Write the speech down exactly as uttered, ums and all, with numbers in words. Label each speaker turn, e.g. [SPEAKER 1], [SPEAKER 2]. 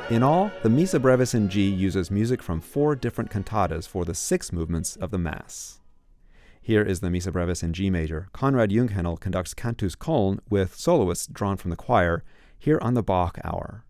[SPEAKER 1] In all, the Missa Brevis in G uses music from four different cantatas for the six movements of the Mass. Here is the Missa Brevis in G major. Konrad Junghänel conducts Cantus Köln with soloists drawn from the choir, here on the Bach Hour.